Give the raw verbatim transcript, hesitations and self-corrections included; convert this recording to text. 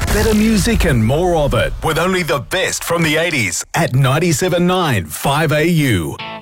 Better music and more of it with only the best from the eighties at ninety-seven point nine five A U.